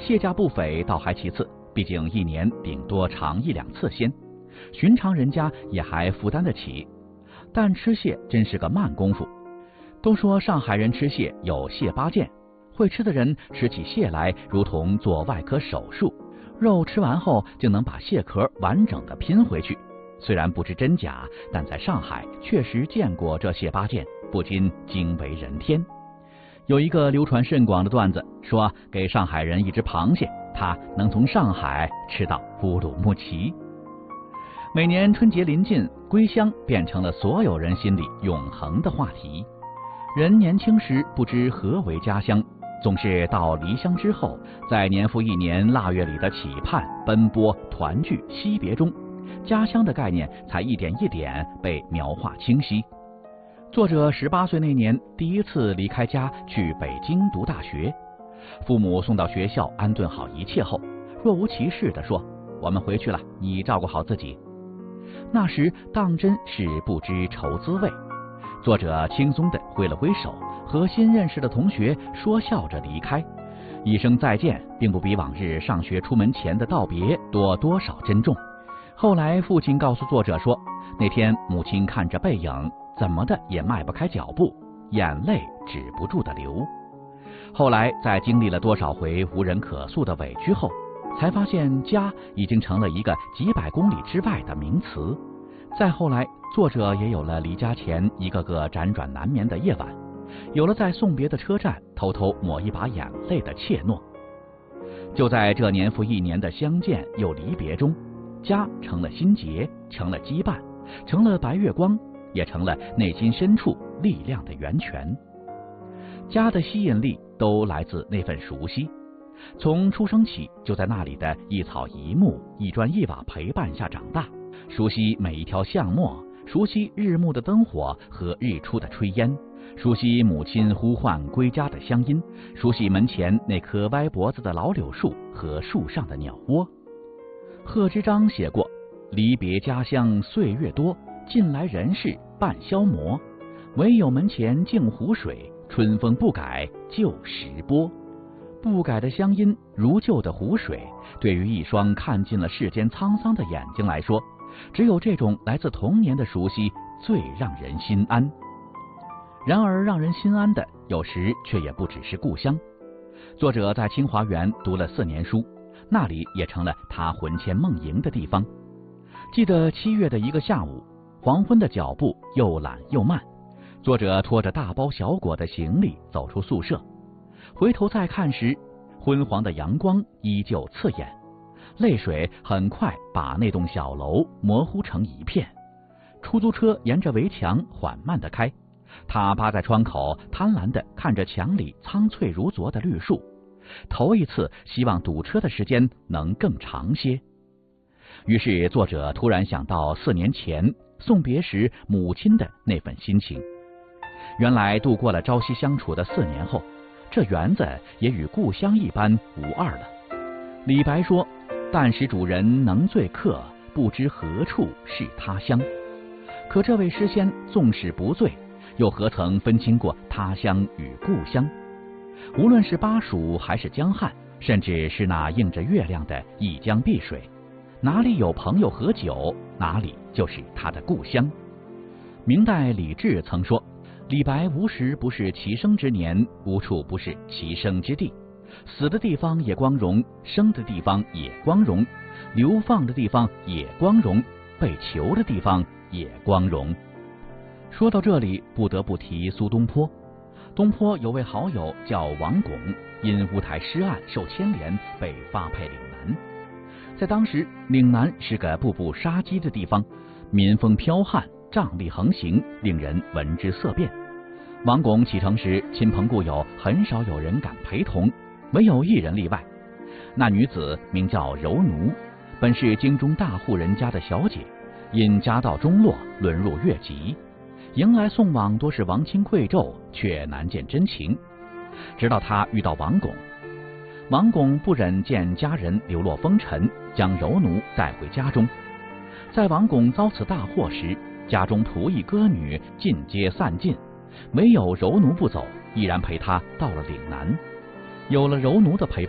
谢家不菲倒还其次，毕竟一年顶多尝1、2次鲜，寻常人家也还负担得起。但吃蟹真是个慢功夫。都说上海人吃蟹有蟹八件，会吃的人吃起蟹来如同做外科手术，肉吃完后就能把蟹壳完整的拼回去。虽然不知真假，但在上海确实见过这蟹八件，不禁惊为人天。有一个流传甚广的段子，说给上海人一只螃蟹，他能从上海吃到乌鲁木齐。每年春节临近，归乡变成了所有人心里永恒的话题。人年轻时不知何为家乡，总是到离乡之后，在年复一年腊月里的期盼、奔波、团聚、惜别中，家乡的概念才一点一点被描画清晰。作者18岁那年第一次离开家去北京读大学，父母送到学校安顿好一切后，若无其事地说：“我们回去了，你照顾好自己。”那时当真是不知愁滋味。作者轻松地挥了挥手，和新认识的同学说笑着离开，一声再见并不比往日上学出门前的道别多多少珍重。后来父亲告诉作者说，那天母亲看着背影，怎么的也迈不开脚步，眼泪止不住的流。后来在经历了多少回无人可诉的委屈后，才发现家已经成了一个几百公里之外的名词。再后来，作者也有了离家前一个个辗转难眠的夜晚，有了在送别的车站偷偷抹一把眼泪的怯懦。就在这年复一年的相见又离别中，家成了心结，成了羁绊，成了白月光，也成了内心深处力量的源泉。家的吸引力都来自那份熟悉，从出生起就在那里的一草一木、一砖一瓦陪伴下长大，熟悉每一条巷陌，熟悉日暮的灯火和日出的炊烟，熟悉母亲呼唤归家的乡音，熟悉门前那棵歪脖子的老柳树和树上的鸟窝。贺知章写过：离别家乡岁月多，近来人事半消磨，唯有门前镜湖水，春风不改旧时波。不改的乡音，如旧的湖水，对于一双看尽了世间沧桑的眼睛来说，只有这种来自童年的熟悉最让人心安。然而让人心安的有时却也不只是故乡。作者在清华园读了4年书，那里也成了他魂牵梦萦的地方。记得7月的一个下午，黄昏的脚步又懒又慢，作者拖着大包小裹的行李走出宿舍，回头再看时，昏黄的阳光依旧刺眼，泪水很快把那栋小楼模糊成一片。出租车沿着围墙缓慢地开，他趴在窗口贪婪地看着墙里苍翠如昨的绿树，头一次希望堵车的时间能更长些。于是作者突然想到4年前送别时母亲的那份心情。原来度过了朝夕相处的4年后，这园子也与故乡一般无二了。李白说：“但使主人能醉客，不知何处是他乡。”可这位诗仙纵使不醉，又何曾分清过他乡与故乡？无论是巴蜀还是江汉，甚至是那映着月亮的一江碧水，哪里有朋友喝酒，哪里就是他的故乡。明代李治曾说，李白无时不是其生之年，无处不是其生之地。死的地方也光荣，生的地方也光荣，流放的地方也光荣，被囚的地方也光荣。说到这里，不得不提苏东坡。东坡有位好友叫王巩，因乌台诗案受牵连，被发配岭南。在当时，岭南是个步步杀机的地方，民风剽悍，瘴疠横行，令人闻之色变。王巩启程时，亲朋故友很少有人敢陪同，唯有一人例外。那女子名叫柔奴，本是京中大户人家的小姐，因家道中落，沦入越级，迎来送往多是王亲贵胄，却难见真情。直到她遇到王巩，王巩不忍见家人流落风尘，将柔奴带回家中。在王巩遭此大祸时，家中仆役歌女尽皆散尽，唯有柔奴不走，依然陪他到了岭南。有了柔奴的陪伴，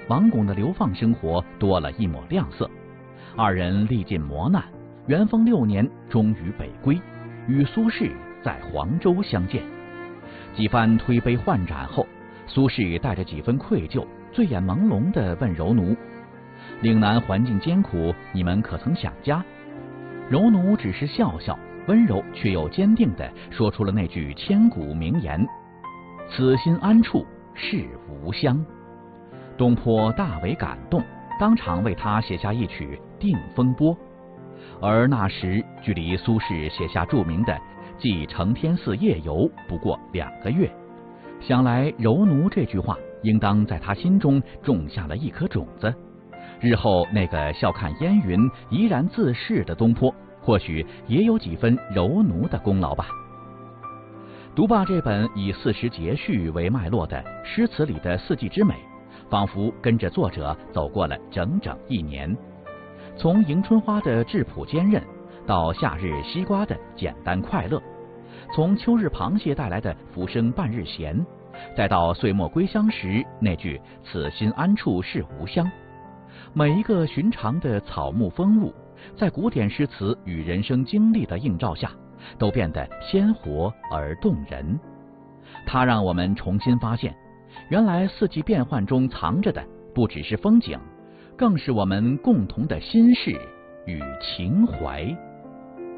王巩的流放生活多了一抹亮色。二人历尽磨难，元丰6年终于北归，与苏轼在黄州相见。几番推杯换盏后，苏轼带着几分愧疚，醉眼朦胧地问柔奴：“岭南环境艰苦，你们可曾想家？”柔奴只是笑笑，温柔却又坚定地说出了那句千古名言：“此心安处是吾乡。”东坡大为感动，当场为他写下一曲《定风波》。而那时距离苏轼写下著名的《寄承天寺夜游》不过2个月，想来柔奴这句话应当在他心中种下了一颗种子，日后那个笑看烟云怡然自适的东坡，或许也有几分柔奴的功劳吧。读罢这本以40节序为脉络的诗词里的四季之美，仿佛跟着作者走过了整整1年，从迎春花的质朴坚韧，到夏日西瓜的简单快乐，从秋日螃蟹带来的浮生半日闲，再到岁末归乡时那句此心安处是吾乡。每一个寻常的草木风物，在古典诗词与人生经历的映照下，都变得鲜活而动人。它让我们重新发现，原来四季变幻中藏着的不只是风景，更是我们共同的心事与情怀。